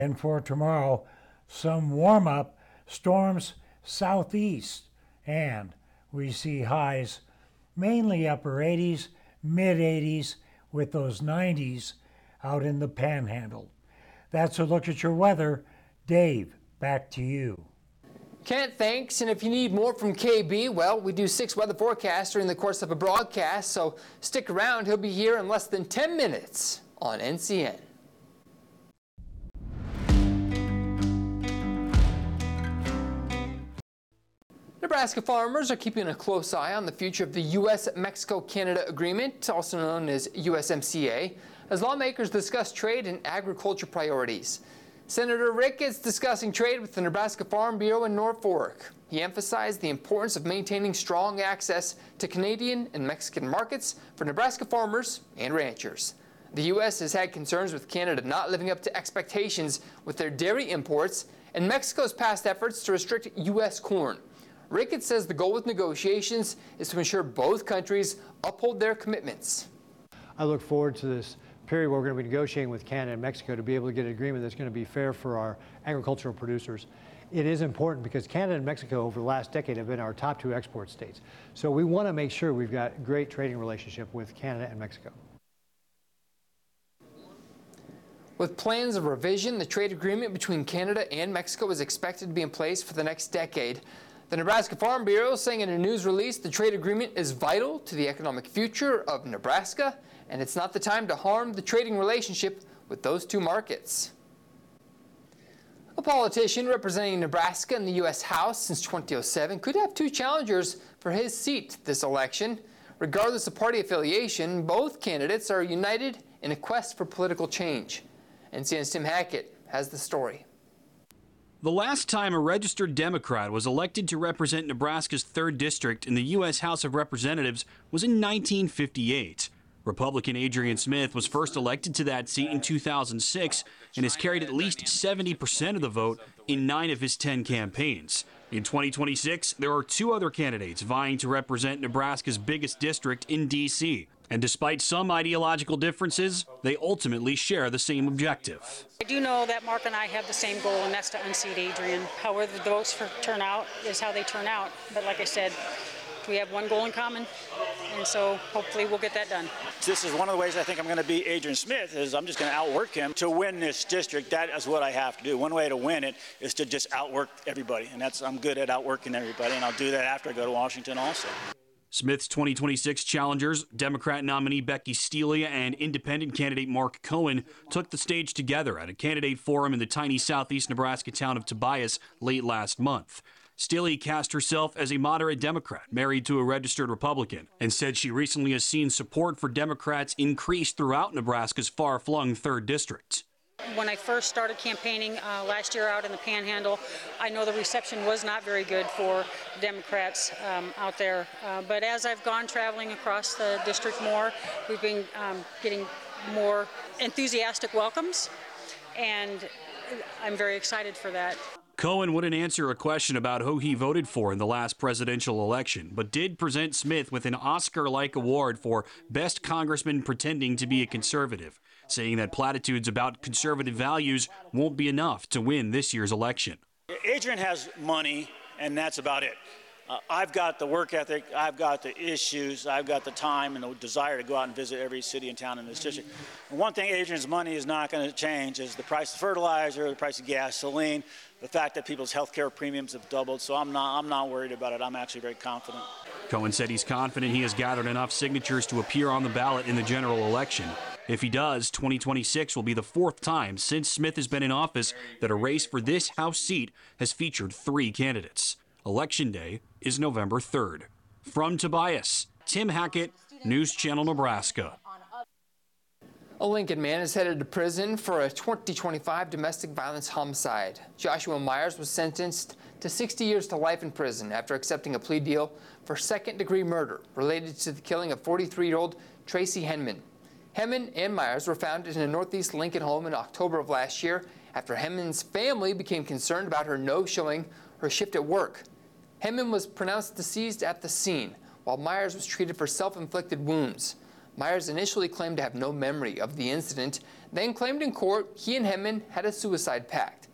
And for tomorrow, some warm up, storms southeast, and we see highs mainly upper 80s, mid 80s, with those 90s out in the panhandle. That's a look at your weather. Dave, back to you. Kent, thanks. And if you need more from KB, well, we do 6 weather forecasts during the course of a broadcast, so stick around. He'll be here in less than 10 minutes on NCN. Nebraska farmers are keeping a close eye on the future of the U.S.-Mexico-Canada Agreement, also known as USMCA, as lawmakers discuss trade and agriculture priorities. Senator Ricketts discussing trade with the Nebraska Farm Bureau in Norfolk. He emphasized the importance of maintaining strong access to Canadian and Mexican markets for Nebraska farmers and ranchers. The U.S. has had concerns with Canada not living up to expectations with their dairy imports and Mexico's past efforts to restrict U.S. corn. Ricketts says the goal with negotiations is to ensure both countries uphold their commitments. I look forward to this period where we're going to be negotiating with Canada and Mexico to be able to get an agreement that's going to be fair for our agricultural producers. It is important because Canada and Mexico over the last decade have been our top 2 export states. So we want to make sure we've got a great trading relationship with Canada and Mexico. With plans of revision, the trade agreement between Canada and Mexico is expected to be in place for the next decade. The Nebraska Farm Bureau saying in a news release the trade agreement is vital to the economic future of Nebraska, and it's not the time to harm the trading relationship with those 2 markets. A politician representing Nebraska in the U.S. House since 2007 could have 2 challengers for his seat this election. Regardless of party affiliation, both candidates are united in a quest for political change. NCN's Tim Hackett has the story. The last time a registered Democrat was elected to represent Nebraska's 3rd District in the U.S. House of Representatives was in 1958. Republican Adrian Smith was first elected to that seat in 2006 and has carried at least 70% of the vote in 9 of his 10 campaigns. In 2026, there are 2 other candidates vying to represent Nebraska's biggest district in D.C. And despite some ideological differences, they ultimately share the same objective. I do know that Mark and I have the same goal, and that's to unseat Adrian. However the votes turn out is how they turn out. But like I said, we have one goal in common, and so hopefully we'll get that done. This is one of the ways I think I'm going to beat Adrian Smith is I'm just going to outwork him to win this district. That is what I have to do. One way to win it is to just outwork everybody, and I'm good at outworking everybody, and I'll do that after I go to Washington also. Smith's 2026 challengers, Democrat nominee Becky Stelia and independent candidate Mark Cohen, took the stage together at a candidate forum in the tiny southeast Nebraska town of Tobias late last month. Stelia cast herself as a moderate Democrat married to a registered Republican and said she recently has seen support for Democrats increase throughout Nebraska's far-flung 3rd District. When I first started campaigning last year out in the Panhandle, I know the reception was not very good for Democrats out there. But as I've gone traveling across the district more, we've been getting more enthusiastic welcomes, and I'm very excited for that. Cohen wouldn't answer a question about who he voted for in the last presidential election, but did present Smith with an Oscar-like award for Best Congressman Pretending to be a Conservative, saying that platitudes about conservative values won't be enough to win this year's election. Adrian has money, and that's about it. I've got the work ethic, I've got the issues, I've got the time and the desire to go out and visit every city and town in this district. And one thing Adrian's money is not going to change is the price of fertilizer, the price of gasoline, the fact that people's health care premiums have doubled. So I'm not worried about it. I'm actually very confident. Cohen said he's confident he has gathered enough signatures to appear on the ballot in the general election. If he does, 2026 will be the 4th time since Smith has been in office that a race for this House seat has featured 3 candidates. Election Day is November 3rd. From Tobias, Tim Hackett, News Channel Nebraska. A Lincoln man is headed to prison for a 2025 domestic violence homicide. Joshua Myers was sentenced to 60 years to life in prison after accepting a plea deal for second-degree murder related to the killing of 43-year-old Tracy Henman. Henman and Myers were found in a northeast Lincoln home in October of last year after Henman's family became concerned about her no-showing her shift at work. Henman was pronounced deceased at the scene, while Myers was treated for self-inflicted wounds. Myers initially claimed to have no memory of the incident, then claimed in court he and Hemman had a suicide pact.